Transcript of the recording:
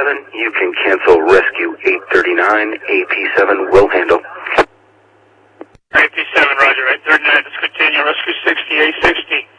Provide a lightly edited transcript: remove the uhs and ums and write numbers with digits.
you can cancel rescue 839. AP7 will handle. AP7, roger. 839, let's continue. Rescue 60, A60.